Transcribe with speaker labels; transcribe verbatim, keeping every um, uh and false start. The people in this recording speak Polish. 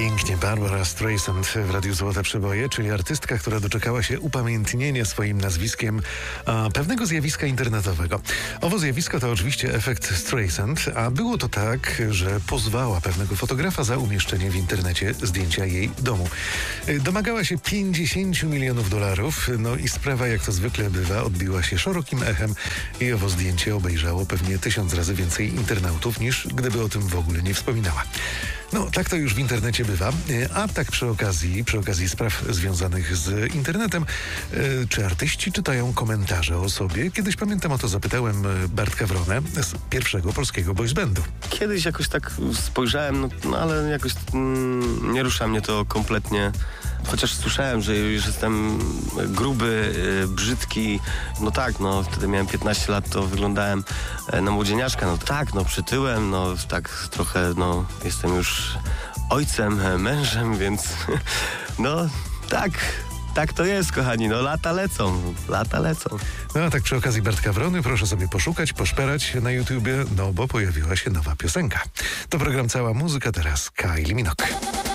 Speaker 1: Pięknie, Barbara Streisand w Radiu Złote Przeboje, czyli artystka, która doczekała się upamiętnienia swoim nazwiskiem a, pewnego zjawiska internetowego. Owo zjawisko to oczywiście efekt Streisand, a było to tak, że pozwała pewnego fotografa za umieszczenie w internecie zdjęcia jej domu. Domagała się pięćdziesiąt milionów dolarów, no i sprawa, jak to zwykle bywa, odbiła się szerokim echem i owo zdjęcie obejrzało pewnie tysiąc razy więcej internautów, niż gdyby o tym w ogóle nie wspominała. No, tak to już w internecie bywa, a tak przy okazji, przy okazji spraw związanych z internetem, czy artyści czytają komentarze o sobie? Kiedyś, pamiętam, o to zapytałem Bartka Wronę z pierwszego polskiego boys bandu.
Speaker 2: Kiedyś jakoś tak spojrzałem, no, no ale jakoś mm, nie rusza mnie to kompletnie. Chociaż słyszałem, że już jestem gruby, yy, brzydki. No tak, no wtedy miałem piętnaście lat, to wyglądałem e, na młodzieniaszka. No tak, no przytyłem, no tak trochę, no jestem już ojcem, e, mężem, więc no tak. Tak to jest, kochani, no lata lecą, lata lecą.
Speaker 1: No a tak przy okazji Bartka Wrony, proszę sobie poszukać, poszperać na YouTubie, no bo pojawiła się nowa piosenka. To program Cała Muzyka, teraz Kylie Minogue.